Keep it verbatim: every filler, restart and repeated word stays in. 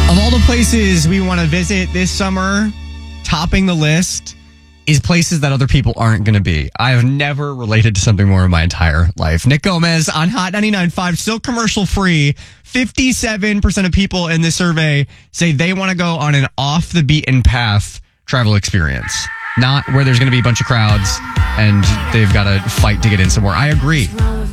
Of all the places we want to visit this summer, topping the list is places that other people aren't going to be. I have never related to something more in my entire life. Nick Gomez on Hot ninety-nine point five, still commercial free. fifty-seven percent of people in this survey say they want to go on an off the beaten path travel experience. Not where there's going to be a bunch of crowds and they've got to fight to get in somewhere. I agree.